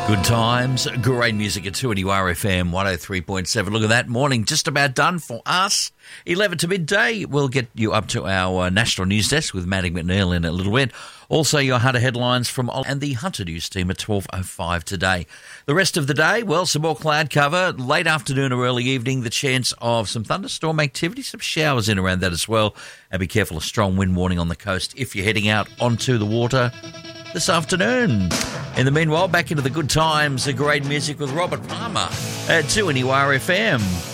Good times, great music at 2NURFM 103.7. Look at that morning, just about done for us. 11 to midday, we'll get you up to our national news desk with Maddie McNeil in a little bit. Also, your Hunter headlines from and the Hunter News team at 12:05 today. The rest of the day, well, some more cloud cover. Late afternoon or early evening, the chance of some thunderstorm activity, some showers in around that as well. And be careful, a strong wind warning on the coast if you're heading out onto the water this afternoon. In the meanwhile, back into the good times, the great music with Robert Palmer at 2NURFM.